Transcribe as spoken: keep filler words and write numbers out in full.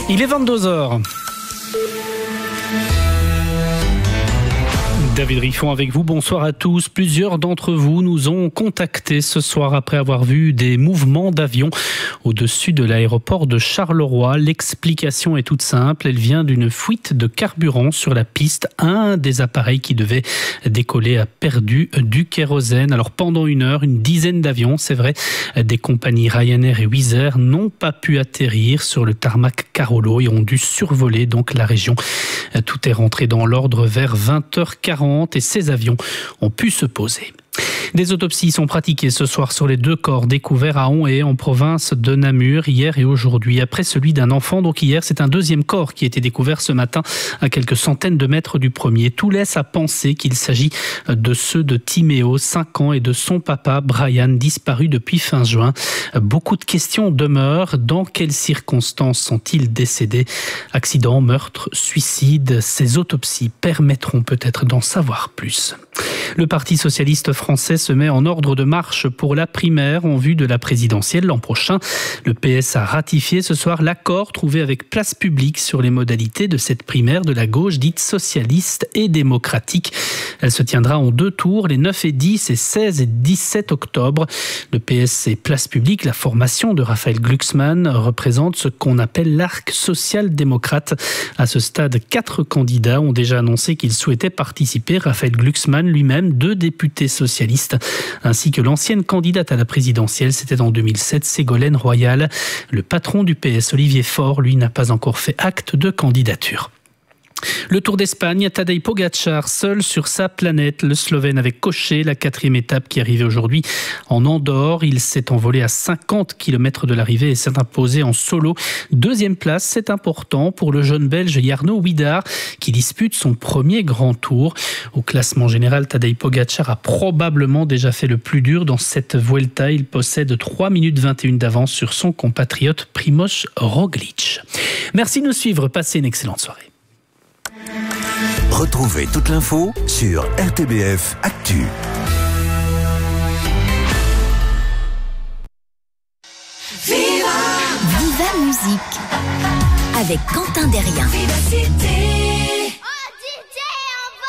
Il est vingt-deux heures. David Riffon avec vous, bonsoir à tous. Plusieurs d'entre vous nous ont contactés ce soir après avoir vu des mouvements d'avions au-dessus de l'aéroport de Charleroi. L'explication est toute simple, elle vient d'une fuite de carburant sur la piste. Un des appareils qui devait décoller a perdu du kérosène. Alors pendant une heure, une dizaine d'avions, c'est vrai, des compagnies Ryanair et Wizz Air n'ont pas pu atterrir sur le tarmac Carolo et ont dû survoler donc la région. Tout est rentré dans l'ordre vers vingt heures quarante et ces avions ont pu se poser. Des autopsies sont pratiquées ce soir sur les deux corps découverts à Onhaye, en province de Namur, hier et aujourd'hui. Après celui d'un enfant, donc hier, c'est un deuxième corps qui a été découvert ce matin à quelques centaines de mètres du premier. Tout laisse à penser qu'il s'agit de ceux de Timéo, cinq ans, et de son papa, Brian, disparu depuis fin juin. Beaucoup de questions demeurent. Dans quelles circonstances sont-ils décédés? Accident, meurtre, suicide? Ces autopsies permettront peut-être d'en savoir plus. Le Parti socialiste français se met en ordre de marche pour la primaire en vue de la présidentielle l'an prochain. Le P S a ratifié ce soir l'accord trouvé avec Place Publique sur les modalités de cette primaire de la gauche dite socialiste et démocratique. Elle se tiendra en deux tours, les neuf et dix et seize et dix-sept octobre. Le P S et Place Publique, la formation de Raphaël Glucksmann, représente ce qu'on appelle l'arc social-démocrate. À ce stade, quatre candidats ont déjà annoncé qu'ils souhaitaient participer. Raphaël Glucksmann lui-même, deux députés socialistes, ainsi que l'ancienne candidate à la présidentielle, c'était en deux mille sept, Ségolène Royal. Le patron du P S, Olivier Faure, lui, n'a pas encore fait acte de candidature. Le Tour d'Espagne, Tadej Pogačar, seul sur sa planète. Le Slovène avait coché la quatrième étape qui arrivait aujourd'hui en Andorre. Il s'est envolé à cinquante kilomètres de l'arrivée et s'est imposé en solo. Deuxième place, c'est important pour le jeune Belge Jarno Huidar qui dispute son premier grand tour. Au classement général, Tadej Pogačar a probablement déjà fait le plus dur dans cette Vuelta. Il possède trois minutes vingt et une d'avance sur son compatriote Primož Roglič. Merci de nous suivre. Passez une excellente soirée. Retrouvez toute l'info sur R T B F Actu. Viva Musique avec Quentin Derrien.